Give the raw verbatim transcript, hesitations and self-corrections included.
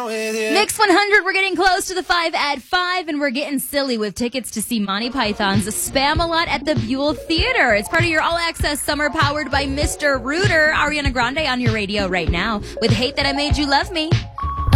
with you. Mix one hundred, we're getting close to the five at five, and we're getting silly with tickets to see Monty Python's Spam-A-Lot at the Buell Theater. It's part of your all-access summer powered by Mister Rooter. Ariana Grande on your radio right now with Hate That I Made You Love Me.